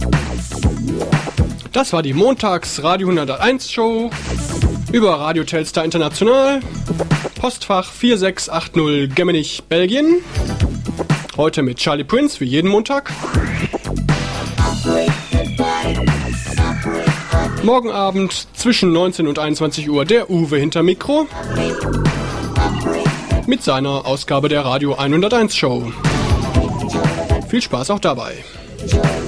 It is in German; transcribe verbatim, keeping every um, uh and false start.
Das war die Montags-Radio hunderteins Show über Radio Telstar International, Postfach vier sechs acht null Gemmenich, Belgien. Heute mit Charlie Prince, wie jeden Montag. Morgen Abend zwischen neunzehn und einundzwanzig Uhr der Uwe hinter Mikro mit seiner Ausgabe der Radio hunderteins Show. Viel Spaß auch dabei.